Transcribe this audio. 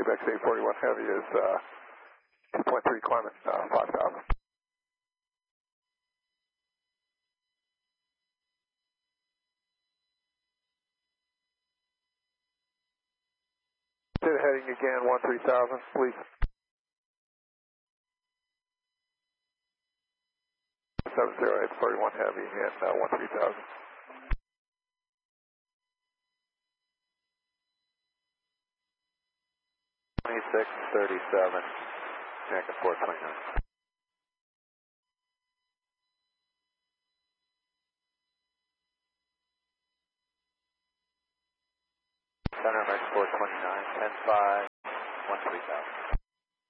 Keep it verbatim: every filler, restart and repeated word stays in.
Quebec City forty-one Heavy is uh, two point three climbing, uh, five thousand. Heading again, one three thousand, please. seven zero eight forty-one Heavy and uh, one three thousand. twenty-six thirty-seven, American four twenty-nine. Center American four twenty-nine, ten five, one three thousand.